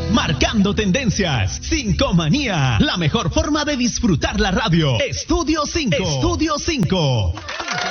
Marcando tendencias. Cinco Manía. La mejor forma de disfrutar la radio. Estudio 5. Estudio 5.